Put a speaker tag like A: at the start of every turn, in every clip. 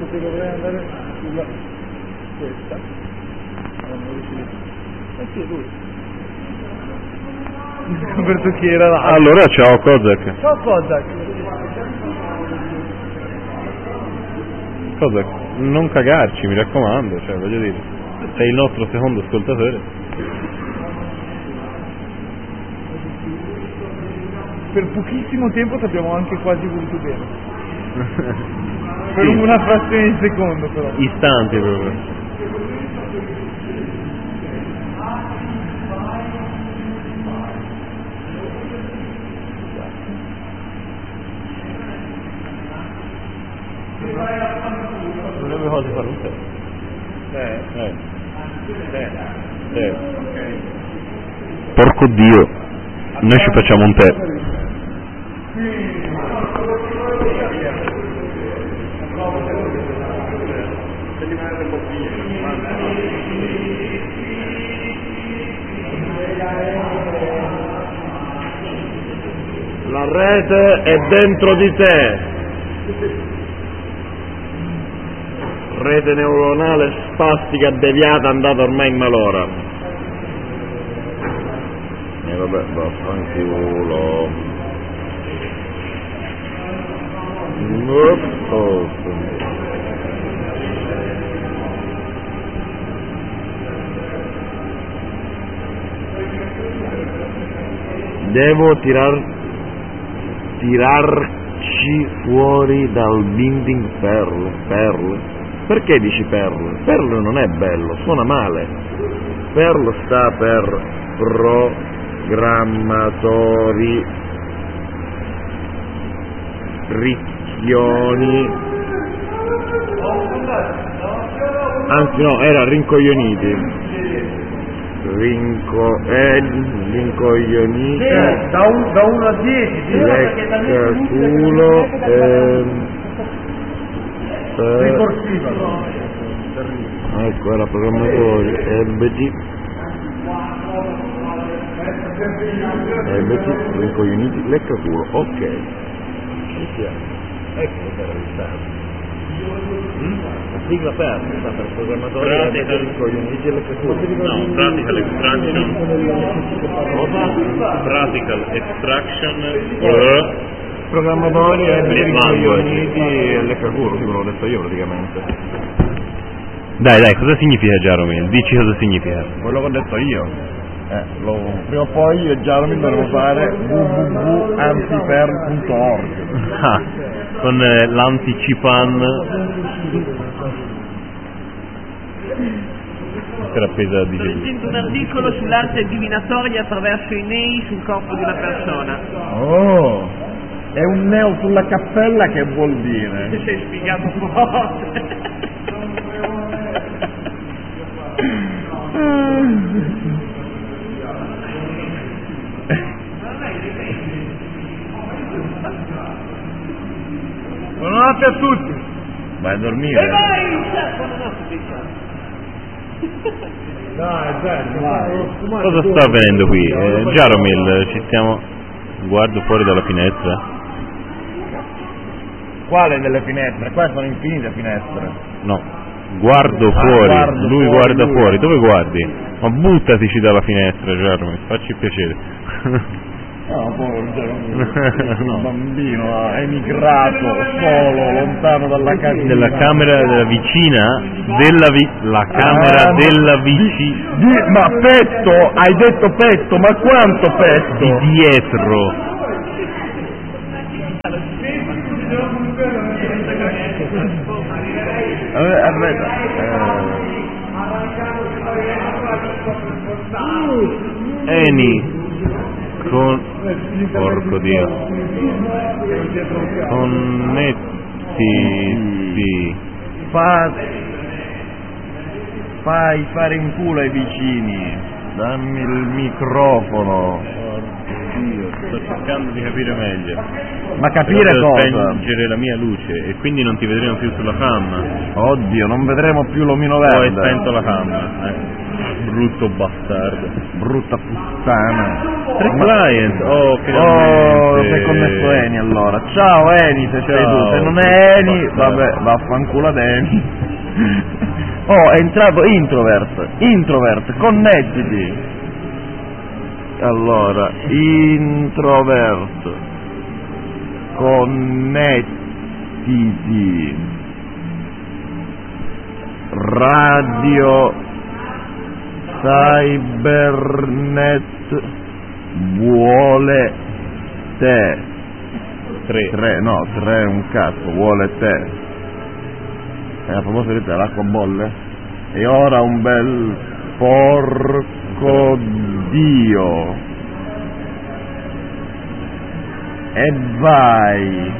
A: penso che dovrei andare sulla questa. Sì, lui. Mi sono scoperto chi era là.
B: Allora ciao Kozak.
A: Ciao Kozak.
B: Kozak, non cagarci, mi raccomando, cioè voglio dire, sei il nostro secondo ascoltatore.
A: Per pochissimo tempo ti abbiamo anche quasi voluto bene. Per
B: Sì.
A: una frazione di secondo però.
B: Istanti proprio. Dovrebbe quasi fare un tè. Porco Dio, noi ci facciamo un tè.
C: La rete è dentro di te. Rete neuronale spastica deviata andata ormai in malora. E vabbè, vaffanculo. Oh. Devo tirarci fuori dal binding Perl. Perché dici Perl? Perl non è bello, suona male. Perl sta per programmatori ricchioni, anzi no, era rincoglioniti. Rincoglioniti.
A: Da 1 a 10.
C: Lecca culo.
A: Ricorsiva.
C: Ecco, era programmatori EBT, rincoglioniti, lecca culo, ok. Ecco per il terzo. La sigla per programmatori EBT, rincoglioniti e lecca culo.
B: No, Practical Extraction. Practical Extraction.
C: Programmatori EBT, rincoglioniti e lecca culo, sì, ve l'ho detto io praticamente.
B: Dai, cosa significa Jaromil? Dici cosa significa.
C: Quello che ho detto io. Prima o poi io e Jaromil dovremo fare www.antiperl.org.
B: Ah, con l'anticipan era appesa di
D: Sto leggendo un articolo sull'arte divinatoria attraverso i nei sul corpo di una persona.
C: Oh, è un neo sulla cappella, che vuol dire?
D: Se sei spiegato forte.
A: Buonanotte a tutti.
C: Vai a dormire.
D: E vai! Buonanotte,
A: Dai.
B: Cosa sta avvenendo qui? Jaromil, ci stiamo... Guardo fuori dalla finestra.
C: Quale delle finestre? Qua sono infinite finestre.
B: No, guardo fuori.
C: guardo
B: Lui
C: fuori,
B: guarda
C: lui.
B: fuori. Dove guardi? Ma buttatici dalla finestra, Jaromil, facci piacere.
C: No, povero Jaromil, un bambino emigrato, solo, lontano dalla casa.
B: Della camera della vicina? La camera della vicina.
C: Ma petto, hai detto petto, ma quanto petto?
B: Di dietro.
C: Aspetta.
B: Eni. Porco Dio. Connettiti.
C: Fai fare in culo ai vicini. Dammi il microfono.
B: Dio, sto cercando di capire meglio.
C: Ma capire
B: Però devo
C: cosa?
B: spengere la mia luce e quindi non ti vedremo più sulla cam.
C: Oddio, non vedremo più l'omino
B: Poi hai
C: verde.
B: spento la cam. Brutto bastardo.
C: Brutta puttana.
B: 3 client, oh,
C: Oh,
B: finalmente.
C: sei connesso Eni allora. Ciao Eni, se sei tu. Se non è Eni, vabbè, vaffanculo ad Eni. Oh, è entrato Introvert, connettiti. Allora, Introvert, connettiti. Radio Cybernet vuole te. 3 è un cazzo, vuole te. A proposito di te, l'acqua bolle? E ora un bel porco Dio. E vai.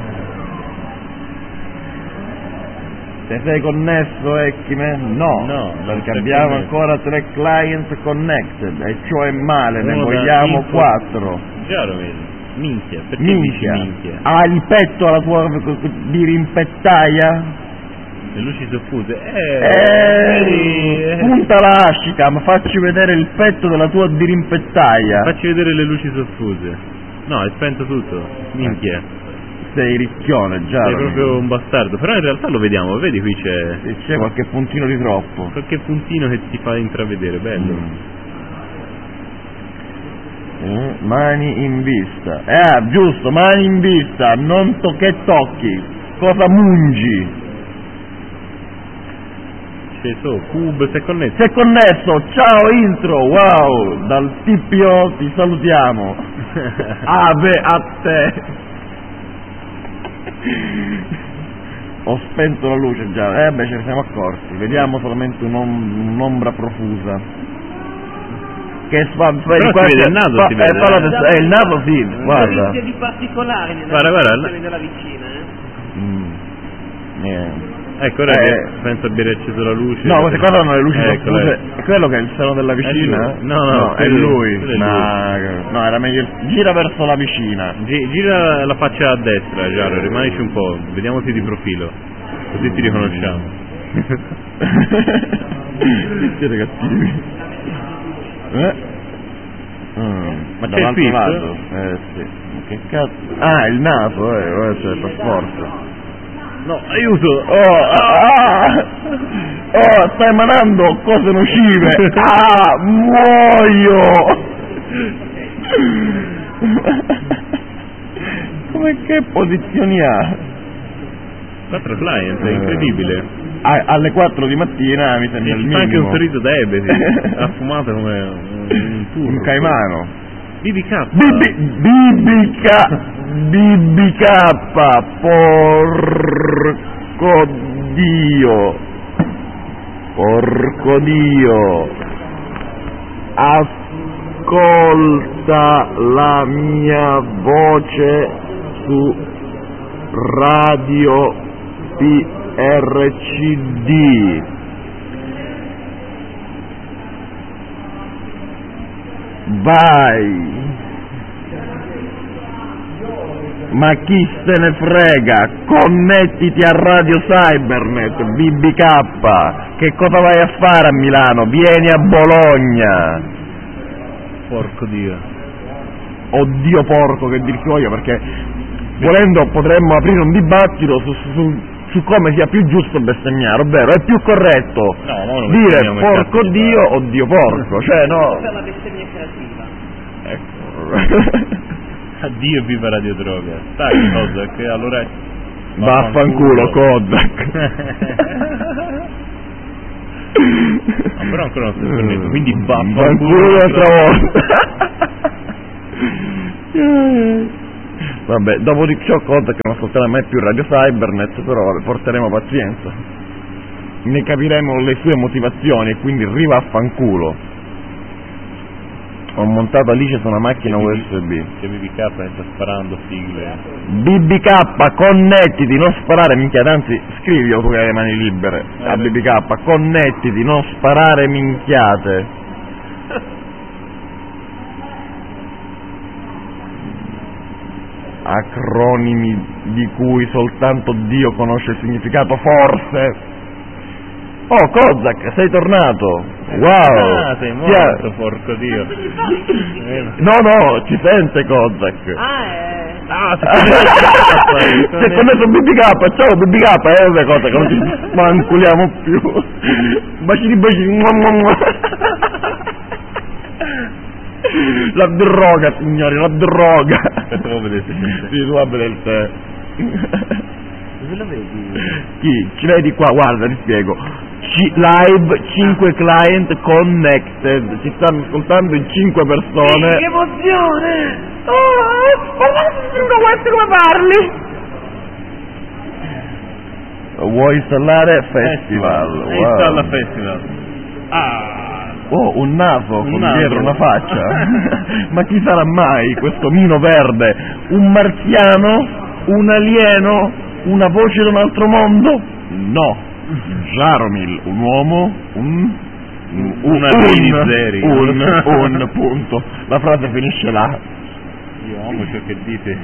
C: Se sei connesso, Echime? No, perché abbiamo ancora 3 clients connected, e ciò è male, ne vogliamo 4.
B: Jaromil, minchia, perché dici minchia?
C: Ha il petto alla tua dirimpettaia?
B: Le luci soffuse.
C: Punta l'ascica, ma facci vedere il petto della tua dirimpettaia.
B: Facci vedere le luci soffuse. No, è spento tutto. Minchia.
C: Sei ricchione, già.
B: Sei proprio un bastardo. Però in realtà lo vediamo, vedi qui
C: c'è qualche puntino di troppo.
B: Qualche puntino che ti fa intravedere, bello.
C: Mani in vista. Giusto, mani in vista, non che tocchi. Cosa mungi?
B: Cube, sei connesso?
C: Sei connesso, ciao intro, wow, dal TPO ti salutiamo. Ave a te. Ho spento la luce già, ce ne siamo accorti, vediamo solamente un'ombra profusa. Che
B: però si vede il naso, si vede.
C: Il naso sì, guarda.
D: Di particolari nella
B: guarda.
D: della vicina,
B: Ecco, ora che penso abbia acceso la luce.
C: No, queste cose sono le luci soffuse. È quello che è il seno della vicina?
B: No,
C: è lui. No, era meglio. Gira verso la vicina.
B: Gira la faccia a destra, Giaro, rimanici un po', vediamoti di profilo, così ti riconosciamo.
C: Siete cattivi.
B: Ma c'è il pizzo?
C: Sì. Che cazzo? Il naso, cioè, per forza.
B: No, aiuto!
C: Sta emanando cose nocive! Muoio! Che posizioni ha?
B: 4 client, è incredibile.
C: Alle 4 di mattina mi sembra il minimo.
B: Anche un sorriso da ebete, affumato come un turno.
C: Un caimano.
B: BBK,
C: porco Dio, ascolta la mia voce su radio PRCD. Vai! Ma chi se ne frega? Connettiti a Radio Cybernet, BBK! Che cosa vai a fare a Milano? Vieni a Bologna!
B: Porco Dio!
C: Oddio porco, che dir che voglio, perché volendo potremmo aprire un dibattito su come sia più giusto bestemmiare, ovvero è più corretto dire porco Dio o Dio porco, cioè no.
D: Per la bestemmia creativa.
C: Ecco.
B: Addio viva Radio Droga. Sai cosa? Che allora
C: vaffanculo Kodak.
B: Però ancora non si è permesso, quindi
C: vaffanculo un'altra volta. Vabbè, dopo di ciò Kodak non ascolterà mai più Radio Cybernet, però porteremo pazienza. Ne capiremo le sue motivazioni e quindi rivaffanculo. Ho montato Alice su una macchina USB.
B: Che BBK sta sparando sigle.
C: BBK, connettiti, non sparare minchiate, anzi scrivilo tu che hai le mani libere a BBK, connettiti, non sparare minchiate. Acronimi di cui soltanto Dio conosce il significato, forse. Oh, Kozak, sei tornato! Wow!
B: Sei morto, porco Dio!
C: No, ci sente Kozak! Si è connesso BBK, ciao BBK, le cose che non ci manculiamo più! Bacini! La droga, signori, la droga!
B: Aspetta, vedete?
C: Sì, tu vabbè del te.
A: Dove lo vedi?
C: Chi? Ci vedi qua, guarda, ti spiego. Live 5 client connected, ci stanno ascoltando in 5 persone.
D: Che emozione!
C: Guarda come parli! Vuoi installare Festival?
B: Installa Festival.
C: Oh, un naso con dietro una faccia. Ma chi sarà mai questo mino verde? Un marziano? Un alieno? Una voce da un altro mondo? No. Jaromil, un uomo? Un punto. La frase finisce là.
B: Io amo ciò che dite.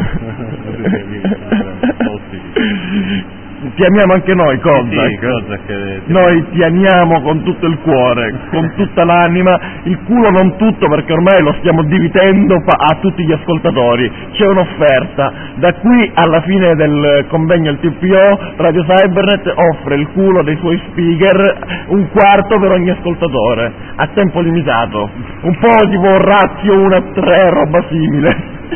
C: Ti amiamo anche noi, Kozak.
B: Sì, Kozak.
C: Noi ti amiamo con tutto il cuore, con tutta l'anima, il culo non tutto perché ormai lo stiamo dividendo a tutti gli ascoltatori. C'è un'offerta, da qui alla fine del convegno al TPO, Radio Cybernet offre il culo dei suoi speaker, un quarto per ogni ascoltatore, a tempo limitato, un po' tipo Ratio 1-3, roba simile.